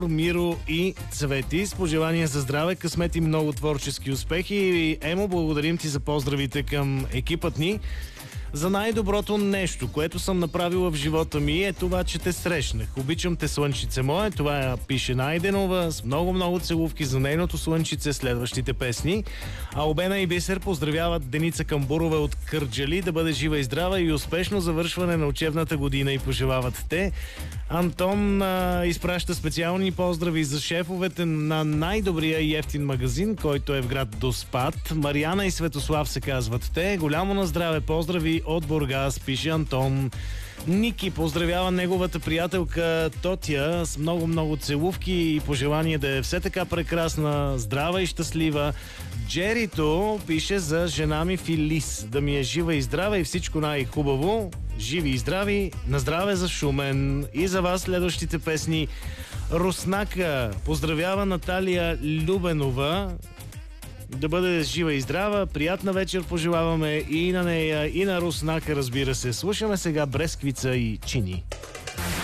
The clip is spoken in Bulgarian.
Миро и Цвети. С пожелания за здраве, късмет и много творчески успехи. И, Емо, благодарим ти за поздравите към екипът ни. За най-доброто нещо, което съм направила в живота ми, е това, че те срещнах. Обичам те, слънчице мое. Това пише Найденова с много целувки за нейното слънчице, следващите песни. А Обена и Бисер поздравяват Деница Камбурова от Кърджали да бъде жива и здрава и успешно завършване на учебната година и пожелават те. Антон изпраща специални поздрави за шефовете на най-добрия и ефтин магазин, който е в град Доспат. Мариана и Светослав се казват те. Голямо на здраве, поздрави от Бургас, пише Антон. Ники поздравява неговата приятелка Тотя с много целувки и пожелание да е все така прекрасна, здрава и щастлива. Джерито пише за жена ми Филис да ми е жива и здрава и всичко най-хубаво. Живи и здрави, на здраве за Шумен. И за вас следващите песни. Руснака поздравява Наталия Любенова да бъде жива и здрава. Приятна вечер пожелаваме и на нея, и на Руснака, разбира се. Слушаме сега Бресквица и Чини.